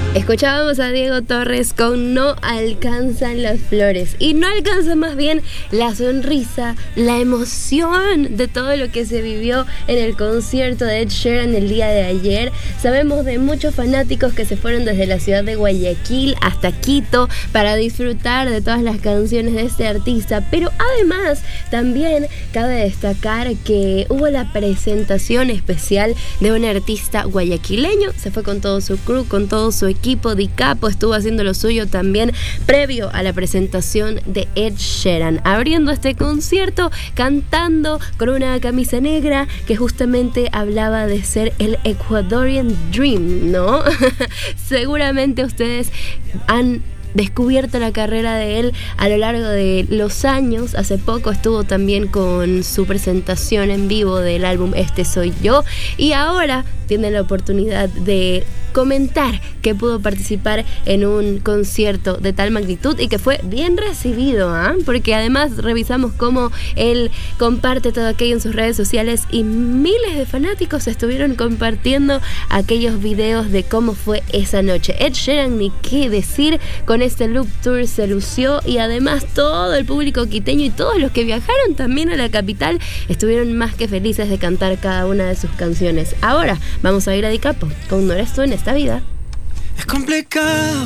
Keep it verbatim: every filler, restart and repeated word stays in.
Escuchábamos a Diego Torres con No alcanzan las flores. Y no alcanza más bien la sonrisa, la emoción de todo lo que se vivió en el concierto de Ed Sheeran el día de ayer. Sabemos de muchos fanáticos que se fueron desde la ciudad de Guayaquil hasta Quito para disfrutar de todas las canciones de este artista. Pero además también cabe destacar que hubo la presentación especial de un artista guayaquileño. Se fue con todo su crew, con todo su equipo. Di Capo estuvo haciendo lo suyo también previo a la presentación de Ed Sheeran, abriendo este concierto cantando con una camisa negra que justamente hablaba de ser el Ecuadorian Dream, ¿no? Seguramente ustedes han descubierto la carrera de él a lo largo de los años. Hace poco estuvo también con su presentación en vivo del álbum Este Soy Yo, y ahora tiene la oportunidad de comentar que pudo participar en un concierto de tal magnitud y que fue bien recibido, ¿eh? Porque además revisamos cómo él comparte todo aquello en sus redes sociales y miles de fanáticos estuvieron compartiendo aquellos videos de cómo fue esa noche. Ed Sheeran, ni qué decir, con este Loop Tour se lució, y además todo el público quiteño y todos los que viajaron también a la capital estuvieron más que felices de cantar cada una de sus canciones. Ahora vamos a ir a Di Capo con No eres tú en esta vida. Es complicado